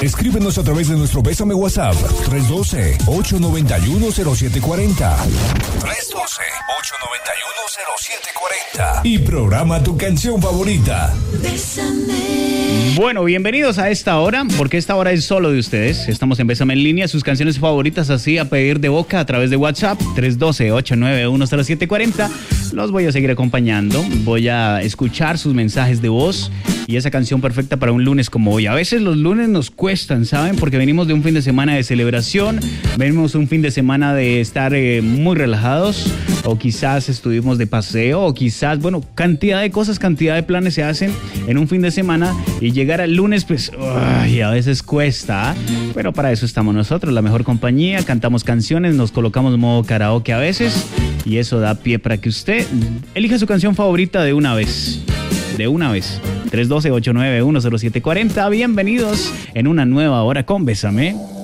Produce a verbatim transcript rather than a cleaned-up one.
Escríbenos a través de nuestro Bésame WhatsApp tres uno dos, ocho nueve uno, cero siete cuatro cero. tres uno dos, ocho nueve uno, cero siete cuatro cero. Y programa tu canción favorita. Bésame. Bueno, bienvenidos a esta hora, porque esta hora es solo de ustedes. Estamos en Bésame en línea, sus canciones favoritas así a pedir de boca a través de WhatsApp tres uno dos, ocho nueve uno, cero siete cuatro cero. Los voy a seguir acompañando, voy a escuchar sus mensajes de voz y esa canción perfecta para un lunes como hoy. A veces los lunes nos cuestan, ¿saben? Porque venimos de un fin de semana de celebración, venimos un fin de semana de estar eh, muy relajados, o quizás estuvimos de paseo, o quizás, bueno, cantidad de cosas, cantidad de planes se hacen en un fin de semana y llegar al lunes, pues, uy, a veces cuesta, ¿eh? Pero para eso estamos nosotros, la mejor compañía, cantamos canciones, nos colocamos modo karaoke a veces y eso da pie para que usted elija su canción favorita de una vez. De una vez. tres uno dos, ocho nueve uno, cero siete cuatro cero. Bienvenidos en una nueva hora con Bésame.